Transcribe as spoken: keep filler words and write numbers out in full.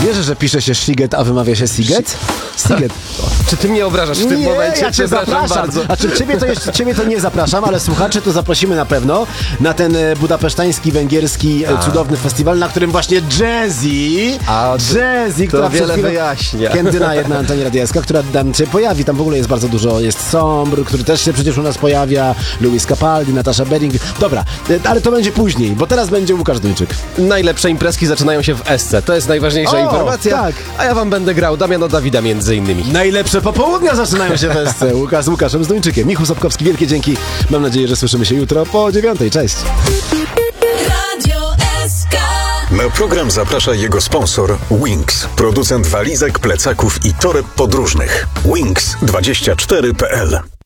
wierzę, że pisze się Sziget, a wymawia się Siget? Siget. Czy ty mnie obrażasz w tym Nie, momencie? ja cię zapraszam. Bardzo. A czy ciebie to, jeszcze, ciebie to nie zapraszam, ale słuchaczy to zaprosimy na pewno na ten e, budapesztański, węgierski, e, cudowny festiwal, na którym właśnie Jazzy, A, Jazzy, która wiele przez chwilę wyjaśnia. Kędyna jedna antenie radialska, która tam się pojawi, tam w ogóle jest bardzo dużo, jest Sombr, który też się przecież u nas pojawia, Louis Capaldi, Natasza Beding. Dobra, e, ale to będzie później, bo teraz będzie Łukasz Duńczyk. Najlepsze imprezki zaczynają się w Esce. To jest najważniejsza O, informacja. tak. A ja wam będę grał Damiana Dawida między innymi. Najlepsze popołudnia zaczynają się w Esce. Łukasz z Łukaszem z Duńczykiem. Michał Sobkowski, wielkie dzięki. Mam nadzieję, że słyszymy się jutro po dziewiątej. Cześć. Radio S K. Na program zaprasza jego sponsor Wings, producent walizek, plecaków i toreb podróżnych. Wings dwadzieścia cztery kropka p l